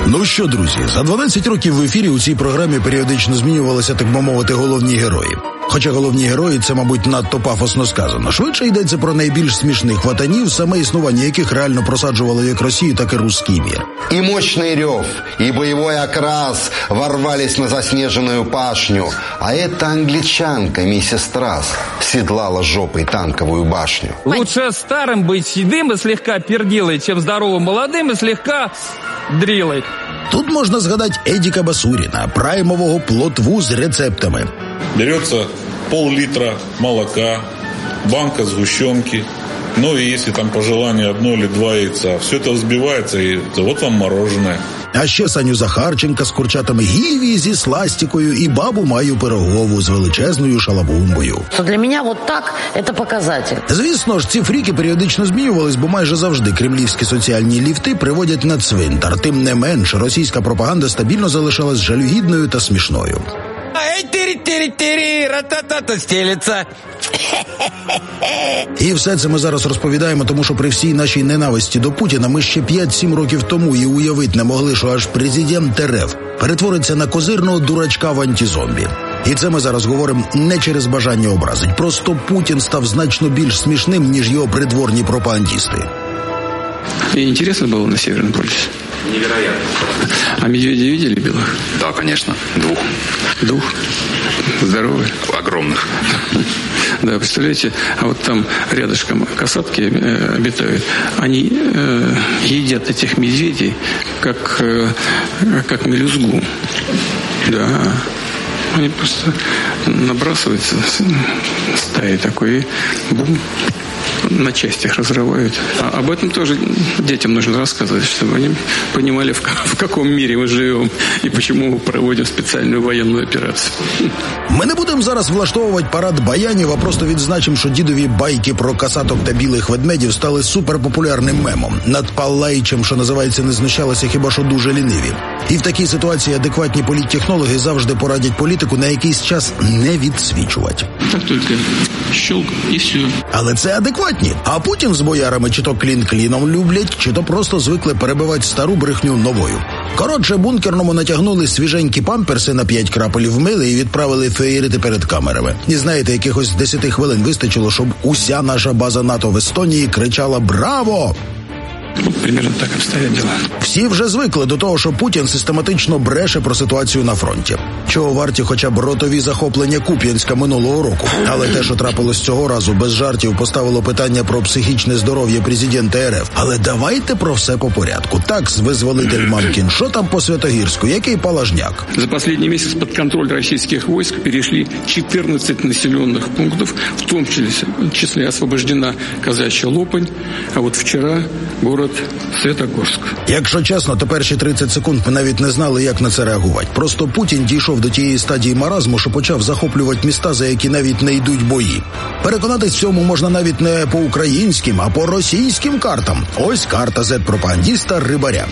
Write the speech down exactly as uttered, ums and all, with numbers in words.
Ну що, друзі, за дванадцять років в ефірі у цій програмі періодично змінювалися, так би мовити, головні герої. Хоча головні герої – це, мабуть, надто пафосно сказано. Швидше йдеться про найбільш смішних хватанів, саме існування яких реально просаджувало як Росію, так і русский мир. И мощный рев, и боевой окрас ворвались на заснеженную пашню. А эта англичанка, миссис Трасс, седлала жопой танковую башню. Лучше старым быть седым и слегка пердилой, чем здоровым молодым и слегка дрилой. Тут можна згадати Едіка Басуріна, праймового плотву з рецептами. Берется пол-литра молока, банка сгущенки, ну и если там по желанию одно или два яйца. Все это взбивается, и вот вам мороженое. А ще Саню Захарченка з курчатами Гіві, зі сластикою і бабу Маю Пирогову з величезною шалабумбою. То для мене вот так це показатель. Звісно ж, ці фріки періодично змінювались, бо майже завжди кремлівські соціальні ліфти приводять на цвинтар. Тим не менш, російська пропаганда стабільно залишалась жалюгідною та смішною. І все це ми зараз розповідаємо, тому що при всій нашій ненависті до Путіна ми ще п'ять-сім років тому і уявити не могли, що аж президент РФ перетвориться на козирного дурачка в антизомбі. І це ми зараз говоримо не через бажання образить. Просто Путін став значно більш смішним, ніж його придворні пропагандісти. И интересно было на Северном полюсе? Невероятно. А медведей видели белых? Да, конечно. Двух. Двух? Здоровые? Огромных. Да, представляете, а вот там рядышком касатки э, обитают. Они э, едят этих медведей, как, э, как мелюзгу. Да. Они просто набрасываются стаей такой и бум. На частях разрывают. А об этом тоже детям нужно рассказывать, чтобы они понимали, в, в каком мире мы живем и почему мы проводим специальную военную операцию. Ми не будемо зараз влаштовувати парад баянів, а просто відзначимо, що дідові байки про касаток та білих ведмедів стали суперпопулярним мемом. Над Паллаїчем, що називається, не знущалися хіба що дуже ліниві. І в такій ситуації адекватні політтехнологи завжди порадять політику на якийсь час не відсвічувати. Так тільки щелк і все. Але це адекватні. А Путін з боярами чи то клін кліном люблять, чи то просто звикли перебивати стару брехню новою. Коротше, бункерному натягнули свіженькі памперси на п'ять крапель вмили і відправили феєрити перед камерами. І знаєте, якихось десяти хвилин вистачило, щоб уся наша база НАТО в Естонії кричала «Браво!». Вот примерно так обстоят дела. Всі вже звикли до того, що Путін систематично бреше про ситуацію на фронті. Чого варті хоча б ротові захоплення Куп'янська минулого року. Але те, що трапилось цього разу, без жартів поставило питання про психічне здоров'я президента РФ. Але давайте про все по порядку. Так, визволитель Мамкін, що там по Святогірську, який Палажняк? За последний месяц под контроль российских войск перешли четырнадцать населенных пунктов, в том числе освобождена Казачья Лопань, а вот вчера город Святогорськ. Якщо чесно, то перші тридцять секунд ми навіть не знали, як на це реагувати. Просто Путін дійшов до тієї стадії маразму, що почав захоплювати міста, за які навіть не йдуть бої. Переконатись в цьому можна навіть не по українським, а по російським картам. Ось карта зет-пропагандіста Рибаря.